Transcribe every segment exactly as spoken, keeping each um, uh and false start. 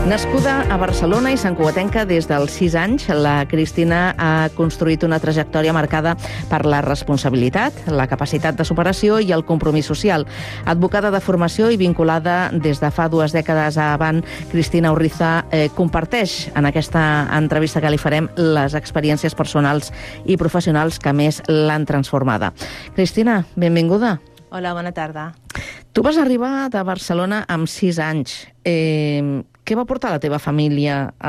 Nascuda a Barcelona i santcugatenca des dels sis anys, la Cristina ha construït una trajectòria marcada per la responsabilitat, la capacitat de superació i el compromís social. Advocada de formació i vinculada des de fa dues dècades a Avant, Cristina Urriza eh, comparteix en aquesta entrevista que li farem les experiències personals i professionals que més l'han transformada. Cristina, benvinguda. Hola, bona tarda. Tu vas arribar de Barcelona amb sis anys. Eh, què va portar la teva família a,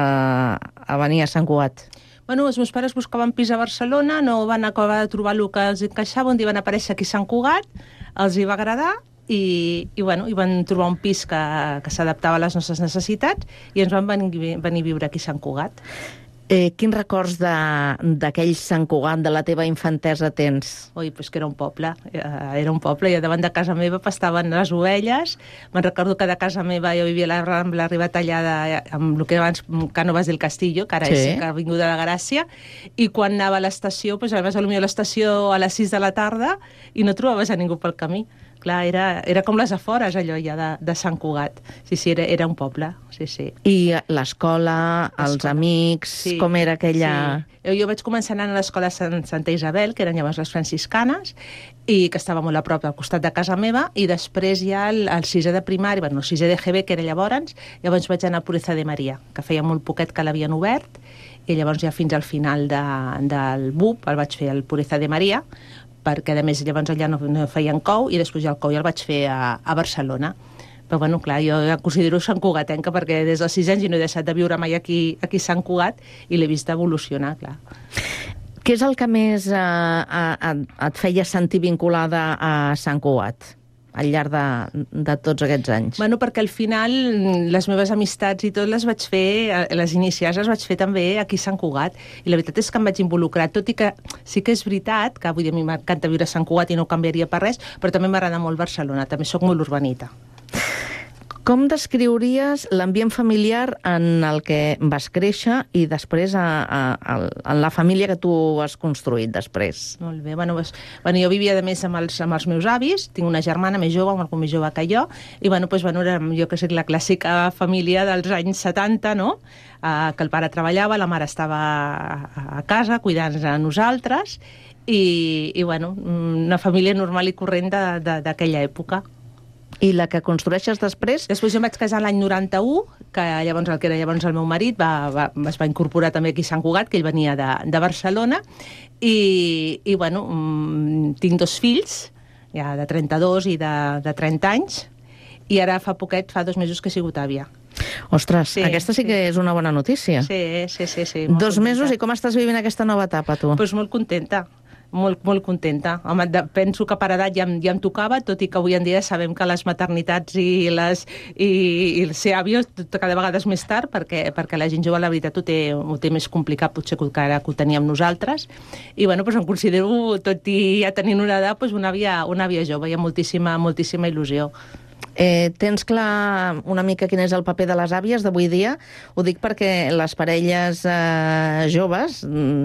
a venir a Sant Cugat? Bueno, els meus pares buscaven pis a Barcelona, no van acabar de trobar el que els encaixava, un dia van aparèixer aquí a Sant Cugat, els hi va agradar i, i, bueno, i van trobar un pis que, que s'adaptava a les nostres necessitats i ens van venir, venir a viure aquí a Sant Cugat. Eh, quins records d'aquell Sant Cugat, de la teva infantesa, tens? Ui, pues que era un poble, eh, era un poble, i davant de casa meva pastaven les ovelles. Me'n recordo que de casa meva jo vivia a la Rambla, arriba tallada amb el que abans Cánovas del Castillo, que ara sí. És Avinguda de Gràcia, i quan anava a l'estació, pues, anaves a l'estació a les sis de la tarda i no trobaves a ningú pel camí. Clar, era, era com les afores, allò, ja, de, de Sant Cugat. Sí, sí, era, era un poble, sí, sí. I l'escola, els amics, sí, com era aquella... Sí. Jo vaig començar anant a l'escola Sant, Santa Isabel, que eren llavors les franciscanes, i que estava molt a prop, al costat de casa meva, i després ja el, el sisè de primària, bueno, el sisè de G B, que era llavors, llavors vaig anar a Pureza de Maria, que feia molt poquet que l'havien obert, i llavors ja fins al final de, del B U P el vaig fer al Pureza de Maria, perquè a més llavors allà no, no feien cou i després ja el cou ja el vaig fer a, a Barcelona. Però bueno, clar, jo em considero santcugatenca perquè des dels sis anys no he deixat de viure mai aquí, aquí a Sant Cugat i l'he vist evolucionar, clar. Què és el que més eh, a, et feia sentir vinculada a Sant Cugat al llarg de, de tots aquests anys? Bueno, perquè al final les meves amistats i tot les vaig fer, les inicials les vaig fer també aquí a Sant Cugat, i la veritat és que em vaig involucrar, tot i que sí que és veritat que avui a mi m'encanta viure a Sant Cugat i no ho canviaria per res, però també m'agrada molt Barcelona, també sóc molt urbanita. Com descriuries l'ambient familiar en el que vas créixer i després a, a, a, en la família que tu has construït després? Molt bé. Bueno, pues, bueno, jo vivia, a més, amb els, amb els meus avis. Tinc una germana més jove, una més jove que jo, i bueno, pues, bueno, era, jo que sé, la clàssica família dels anys setanta, no? Uh, que el pare treballava, la mare estava a casa cuidant-nos a nosaltres, i, i bueno, una família normal i corrent d'aquella època. I la que construeixes després? Després jo em vaig casar l'any noranta-u, que llavors el que era llavors el meu marit va, va, es va incorporar també aquí a Sant Cugat, que ell venia de, de Barcelona, i, i bueno, tinc dos fills, ja de trenta-dos i de, de trenta anys, i ara fa poquet, fa dos mesos que he sigut àvia. Ostres, sí, aquesta sí, sí que és una bona notícia. Sí, sí, sí. sí dos contenta. Mesos, i com estàs vivint aquesta nova etapa, tu? Doncs pues molt contenta. Molt, molt contenta. Home, de, penso que per edat ja, ja em tocava, tot i que avui en dia sabem que les maternitats i, les, i, i ser àvies cada vegada és més tard, perquè, perquè la gent jove, la veritat, ho té, ho té més complicat potser que ara que ho teníem nosaltres. I bueno, doncs em considero, tot i ja tenint una edat, doncs una àvia, una àvia jove, hi ha moltíssima, moltíssima il·lusió. Eh, tens clar una mica quin és el paper de les àvies d'avui dia? Ho dic perquè les parelles eh, joves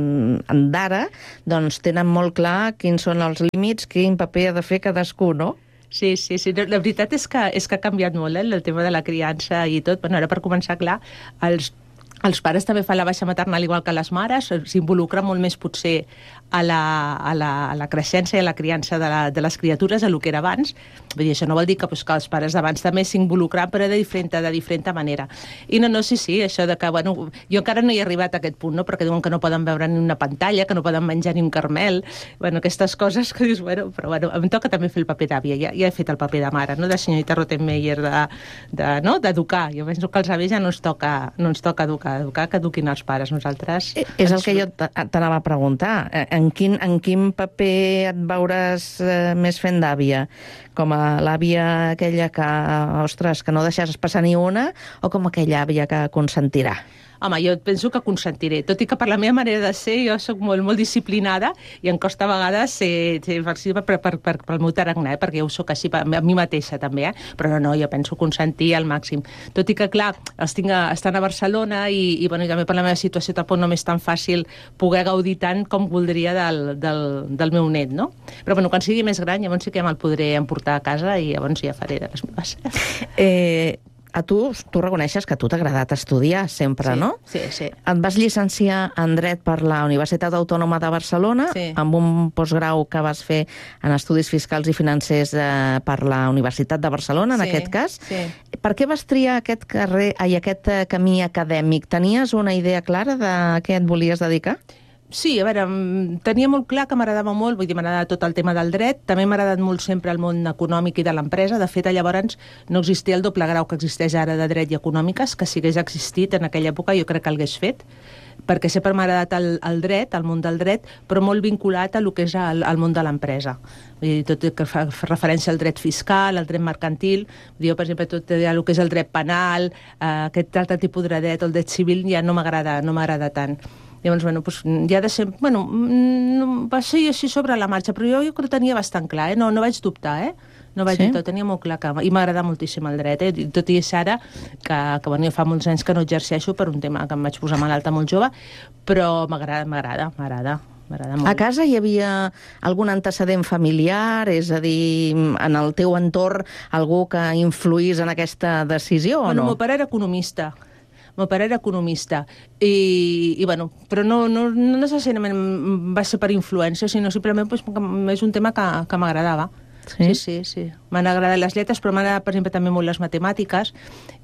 d'ara doncs tenen molt clar quins són els límits, quin paper ha de fer cadascú, no? Sí, sí, sí. La veritat és que, és que ha canviat molt, eh, el tema de la criança i tot. Bueno, ara per començar, clar, els Els pares també fan la baixa maternal igual que les mares, s'involucren molt més potser a la, a la, a la creixença i a la criança de, la, de les criatures, a lo que era abans. Vull dir, això no vol dir que, pues, que els pares d'abans també s'involucren, però de diferent, de diferent manera. I no, no, sí, sí, això de que, bueno, jo encara no hi he arribat a aquest punt, no?, perquè diuen que no poden veure ni una pantalla, que no poden menjar ni un carmel, bueno, aquestes coses que dius, bueno, però bueno, em toca també fer el paper d'àvia, ja, ja he fet el paper de mare, no?, de senyorita Rottenmeier, de, de, no?, d'educar. Jo penso que als avis ja no ens toca, no ens toca educar, educar, que eduquin els pares. Nosaltres... És el que jo t'anava a preguntar. En quin, en quin paper et veuràs eh, més fent d'àvia? Com a l'àvia aquella que, ostres, que no deixaràs passar ni una, o com aquella àvia que consentirà? Home, jo penso que consentiré, tot i que per la meva manera de ser jo soc molt, molt disciplinada i em costa a vegades ser, ser flexible per, per, per, per el meu tarannà, eh? Perquè jo soc així a mi mateixa també, eh? Però no, no, jo penso consentir al màxim. Tot i que, clar, els tinc a, estan a Barcelona i, i bueno, també per la meva situació tampoc no m'és tan fàcil poder gaudir tant com voldria del, del, del meu net, no? Però bueno, quan sigui més gran llavors sí que ja me'l podré emportar a casa i llavors ja faré de les meves. Eh... A tu, tu reconeixes que a tu t'ha agradat estudiar sempre, sí, no? Sí, sí. Et vas llicenciar en Dret per la Universitat Autònoma de Barcelona, sí. amb un postgrau que vas fer en Estudis Fiscals i Financers eh, per la Universitat de Barcelona, en sí, aquest cas. Sí. Per què vas triar aquest, carrer, ai, aquest camí acadèmic? Tenies una idea clara de què et volies dedicar? Sí, a veure, tenia molt clar que m'agradava molt, vull dir, m'agradava tot el tema del dret, també m'ha agradat molt sempre el món econòmic i de l'empresa. De fet, llavors no existia el doble grau que existeix ara de dret i econòmiques, que si hagués existit en aquella època jo crec que l'hagués fet, perquè sempre m'ha agradat el, el dret, el món del dret, però molt vinculat a lo que és el, el món de l'empresa. Vull dir, tot que fa referència al dret fiscal, al dret mercantil, jo, per exemple, tot el que és el dret penal, eh, aquest altre tipus de dret, el dret civil, ja no m'agrada no m'agrada tant. Llavors, bueno, doncs, ja de sempre... Bueno, va ser així sobre la marxa, però jo, jo crec que tenia bastant clar, eh? No, no vaig dubtar, eh? No vaig sí? dubtar, tenia molt clar que... I m'agrada moltíssim el dret, eh? Tot i és ara que, que bueno, fa molts anys que no exerceixo per un tema que em vaig posar malalta molt jove, però m'agrada, m'agrada, m'agrada. A casa hi havia algun antecedent familiar, és a dir, en el teu entorn, algú que influís en aquesta decisió o bueno, no? El meu pare era economista. El meu pare era economista, i, i bueno, però no, no, no necessàriament va ser per influència, sinó simplement pues, és un tema que, que m'agradava. Sí, sí, sí. sí. M'han agradat les lletres, però m'han agradat, per exemple, també molt les matemàtiques,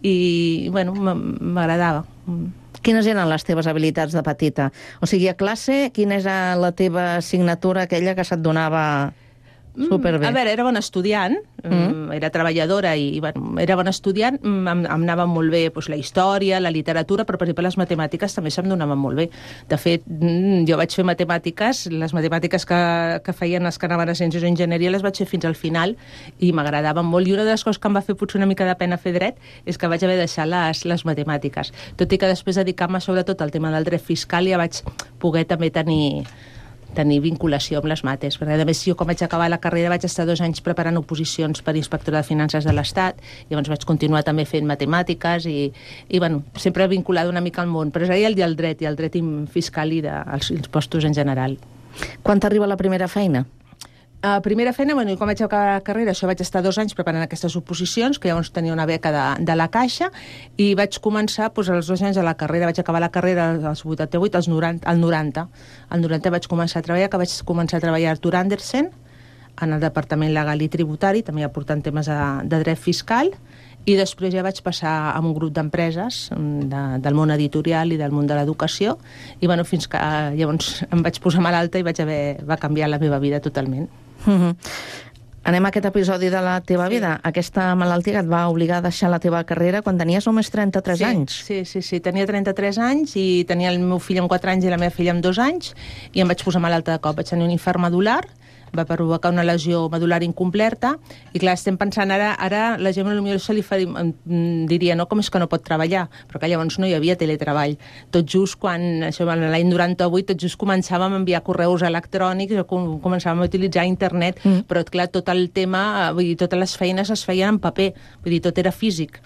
i, bueno, m'agradava. Quines eren les teves habilitats de petita? O sigui, a classe, quina era la teva assignatura, aquella que se't donava... Superbé. A veure, era bona estudiant, mm. era treballadora i, i bueno, era bona estudiant, em, em anava molt bé doncs, la història, la literatura, però per exemple les matemàtiques també se'm donaven molt bé. De fet, jo vaig fer matemàtiques, les matemàtiques que, que feien els que anaven a Ciències o Enginyeria les vaig fer fins al final i m'agradaven molt. I una de les coses que em va fer potser una mica de pena fer dret és que vaig haver de deixar les, les matemàtiques. Tot i que després dedicar-me sobretot al tema del dret fiscal ja vaig poder també tenir... tenir vinculació amb les mates, perquè a més jo quan vaig acabar la carrera vaig estar dos anys preparant oposicions per Inspectora de Finances de l'Estat, i llavors vaig continuar també fent matemàtiques i, i bueno, sempre vinculada una mica al món, però és el del dret i el dret fiscal i dels impostos en general. Quan t'arriba la primera feina? A primera feina, bueno, quan vaig acabar la carrera, això vaig estar dos anys preparant aquestes oposicions, que llavors tenia una beca de, de la Caixa, i vaig començar, doncs, els dos anys de la carrera, vaig acabar la carrera als vuitanta-vuit, als noranta, al noranta. Al noranta vaig començar a treballar, que vaig començar a treballar a Arthur Andersen, en el Departament Legal i Tributari, també aportant temes de, de dret fiscal, i després ja vaig passar a un grup d'empreses de, del món editorial i del món de l'educació, i bueno, fins que llavors em vaig posar malalta i vaig haver, va canviar la meva vida totalment. Mm-hmm. Anem a aquest episodi de la teva sí. vida. Aquesta malaltia que et va obligar a deixar la teva carrera quan tenies només trenta-tres sí, anys. Sí, sí, sí, tenia trenta-tres anys i tenia el meu fill amb quatre anys i la meva filla amb dos anys, i em vaig posar malalta de cop. Vaig tenir un infart medular, va provocar una lesió medular incompleta, i clar, estem pensant ara, ara la gent potser se li fa, diria, no, com és que no pot treballar, però que llavors no hi havia teletreball. Tot just quan, això, l'any noranta-vuit, tot just començàvem a enviar correus electrònics, començàvem a utilitzar internet, mm. però clar, tot el tema, vull dir, totes les feines es feien en paper, vull dir, tot era físic.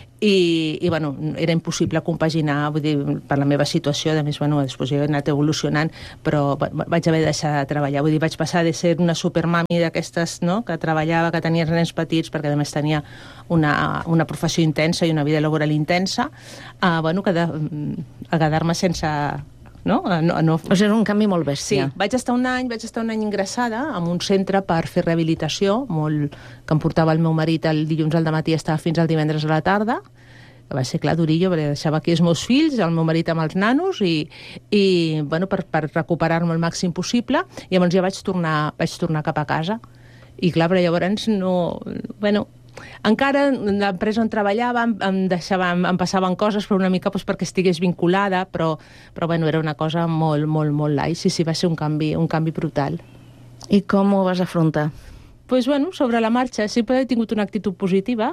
I, i bueno, era impossible compaginar, vull dir, per la meva situació, a més, bueno, després jo he anat evolucionant, però vaig haver de deixar de treballar, vull dir, vaig passar de ser una supermami d'aquestes, no?, que treballava, que tenia nens petits, perquè a més tenia una, una professió intensa i una vida laboral intensa, a, bueno, que de, a quedar-me sense... No? No, no. O sigui, és un canvi molt bèstia. Sí, vaig estar un any, vaig estar un any ingressada en un centre per fer rehabilitació, molt, que em portava el meu marit el dilluns al dematí, estava fins al divendres a la tarda, que va ser clar durillo, perquè deixava aquí els meus fills, el meu marit amb els nanos, i, i bueno, per, per recuperar-me el màxim possible, i llavors ja vaig tornar, vaig tornar cap a casa. I clar, però llavors no... Bueno, encara l'empresa on treballava em, em, deixava, em, em passaven coses, però una mica doncs, perquè estigués vinculada, però, però bueno, era una cosa molt, molt, molt light. Sí, sí, va ser un canvi, un canvi brutal. I com ho vas afrontar? Pues, bueno, sobre la marxa. Sempre he tingut una actitud positiva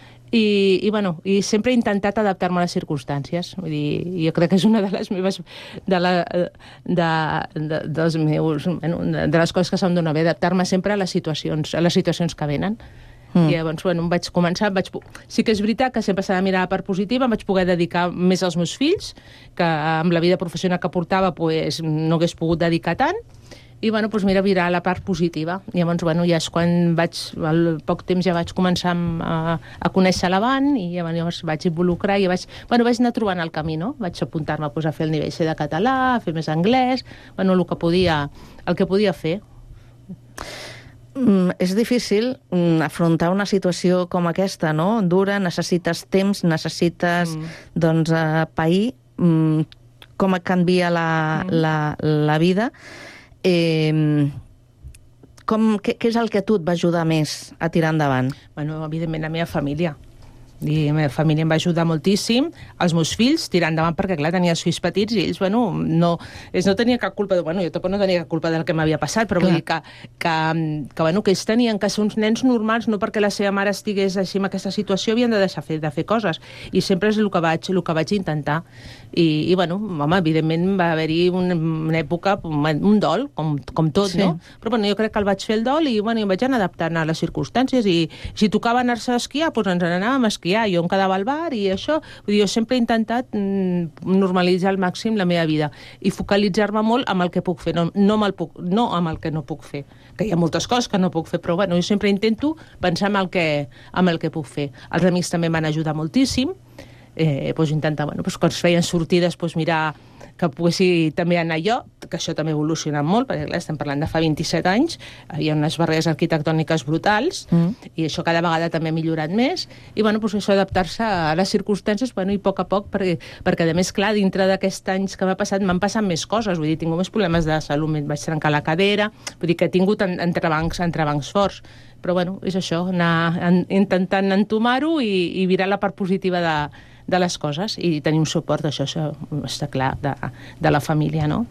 i, i, bueno, i sempre he intentat adaptar-me a les circumstàncies. Vull dir, jo crec que és una de les meves... de, la, de, de, dels meus, bueno, de, de les coses que s'han donat bé, adaptar-me sempre a les situacions, a les situacions que venen. Mm. I llavors, bueno, em vaig començar... Vaig... Sí que és veritat que sempre s'ha de mirar per positiva, em vaig poder dedicar més als meus fills, que amb la vida professional que portava pues, no hagués pogut dedicar tant, I, bueno, doncs mira, virar la part positiva. I llavors, bueno, ja és quan vaig, al poc temps ja vaig començar a, a conèixer l'Avant i llavors vaig involucrar i vaig, bueno, vaig anar trobant el camí, no? Vaig apuntar-me pues, a fer el nivell C de català, a fer més anglès, bueno, el que podia, el que podia fer. Mm, és difícil mm, afrontar una situació com aquesta, no? Dura, necessites temps, necessites, mm. doncs, eh, pair, mm, com canvia la, mm. la, la vida. Eh, com, què, què és el que a tu et va ajudar més a tirar endavant? Bueno, evidentment, la meva família. I la meva família em va ajudar moltíssim, els meus fills, tirar endavant, perquè, clar, tenia els fills petits i ells, bueno, no, ells no tenien cap culpa, de, bueno, jo tampoc no tenia cap culpa del que m'havia passat, però clar. Vull dir que, que, que, bueno, que ells tenien que ser uns nens normals, no perquè la seva mare estigués així en aquesta situació, havien de deixar fer, de fer coses. I sempre és el que vaig, el que vaig intentar. I, i bueno, home, evidentment va haver-hi una, una època, un dol, com, com tot, sí. No? Però, bueno, jo crec que el vaig fer el dol i, bueno, em vaig anar adaptant a les circumstàncies i si tocava anar-se a esquiar, doncs ens n'anàvem a esquiar. Jo em quedava al bar i això, vull dir, jo sempre he intentat mm, normalitzar al màxim la meva vida i focalitzar-me molt amb el que puc fer, no, no, amb el puc, no amb el que no puc fer, que hi ha moltes coses que no puc fer, però bueno, jo sempre intento pensar en el que, en el que puc fer. Els amics també m'han ajudat moltíssim, eh, doncs intentar, bueno, doncs quan es feien sortides, doncs mirar que poguessi també anar jo, que això també ha evolucionat molt, perquè clar, estem parlant de fa vint-i-set anys, hi ha unes barreres arquitectòniques brutals, mm. i això cada vegada també ha millorat més, i bueno, doncs això adaptar-se a les circumstàncies, bueno, i a poc a poc, perquè, perquè a més, clar, dintre d'aquests anys que m'ha passat, m'han passat més coses, vull dir, tinc més problemes de salut, em vaig trencar la cadera, vull dir que he tingut entrebancs, entrebancs forts, però bueno, és això, anar en, intentant entomar-ho i, i virar la part positiva de de les coses i tenir un suport, això, això està clar, de, de la família, no?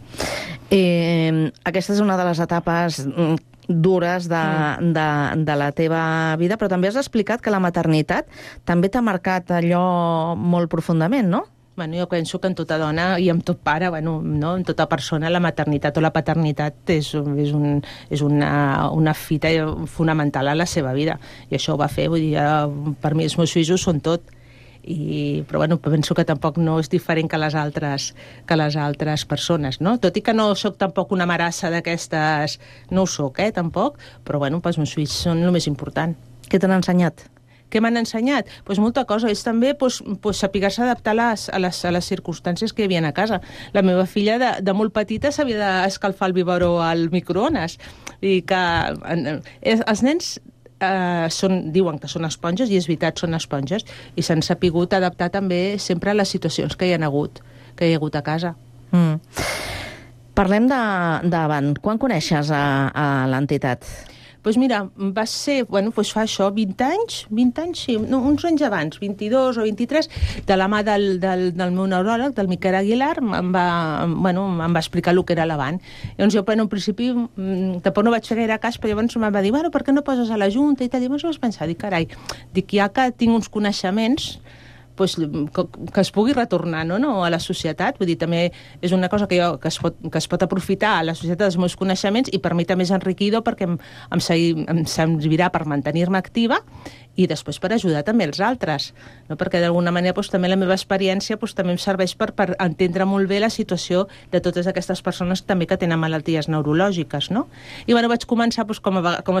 Eh, aquesta és una de les etapes dures de, mm. de, de la teva vida, però també has explicat que la maternitat també t'ha marcat allò molt profundament, no? Bueno, jo penso que en tota dona i en tot pare, bueno, no? En tota persona, la maternitat o la paternitat és, és, un, és una, una fita fonamental a la seva vida. I això ho va fer, vull dir, per mi els meus fills ho són tot. I, però bueno, penso que tampoc no és diferent que les altres, que les altres persones, no? Tot i que no sóc tampoc una marassa d'aquestes, no ho sóc, eh, tampoc, però bueno, els meus fills són el més important. Què t'han ensenyat? Què m'han ensenyat? Pues molta cosa. Ells també pues, pues, saber-se adaptar a les, a, les, a les circumstàncies que hi havia a casa. La meva filla de, de molt petita sabia d'escalfar el biberó al microones. I que els nens Uh, són, diuen que són esponges, i és veritat, són esponges, i s'han sapigut adaptar també sempre a les situacions que hi ha hagut, que hi ha hagut a casa. Mm. Parlem d'Avant. Quan coneixes a, a l'entitat? Doncs mira, va ser, bueno, doncs fa això, vint anys, vint anys, sí, no, uns anys abans, vint-i-dos o vint-i-tres, de la mà del, del, del meu neuròleg, del Miquel Aguilar, em va, bueno, em va explicar el que era l'Avant. Llavors jo, bueno, en principi, tampoc no vaig fer gaire cas, però llavors em va dir, bueno, per què no poses a la Junta? I tal, llavors vaig pensar, dic, carai, dic, ja que tinc uns coneixements, pues, que, que es pugui retornar, no, no, a la societat. Vull dir, també és una cosa que, jo, que, es pot, que es pot aprofitar a la societat dels meus coneixements i per mi també és enriquidor perquè em, em, segui, em servirà per mantenir-me activa i després per ajudar també els altres, no? Perquè d'alguna manera doncs, també la meva experiència doncs, també em serveix per, per entendre molt bé la situació de totes aquestes persones també que tenen malalties neurològiques, no? I bueno, vaig començar doncs, com, a, com a